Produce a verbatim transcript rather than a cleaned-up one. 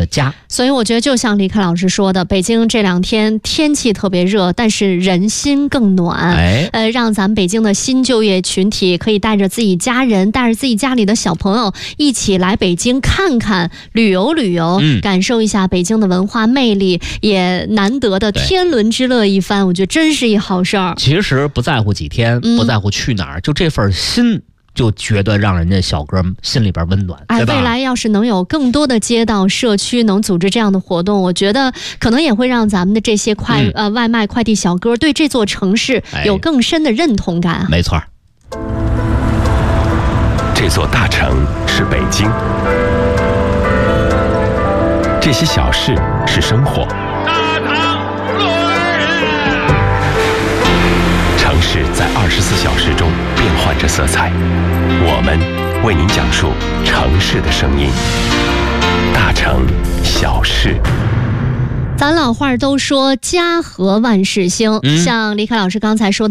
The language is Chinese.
的家。 所以我觉得就像李克老师说的，北京这两天天气特别热，但是人心更暖。 哎， 呃，让咱们北京的新就业群体可以带着自己家人，带着自己家里的小朋友一起来北京看看，旅游旅游， 嗯、 感受一下北京的文化魅力，也难得的天伦之乐一番。我觉得真是一好事儿。 其实不在乎几天，不在乎去哪儿，嗯、就这份心。就觉得让人家小哥心里边温暖， 哎， 对吧？ 未来要是能有更多的街道社区能组织这样的活动，我觉得可能也会让咱们的这些快、嗯、呃外卖快递小哥对这座城市有更深的认同感。 哎、没错， 这座大城是北京，这些小事是生活。城市在二十四小时中变换着色彩，我们为您讲述城市的声音。大城小事， 咱老话都说家和万事兴， 嗯、 像李凯老师刚才说的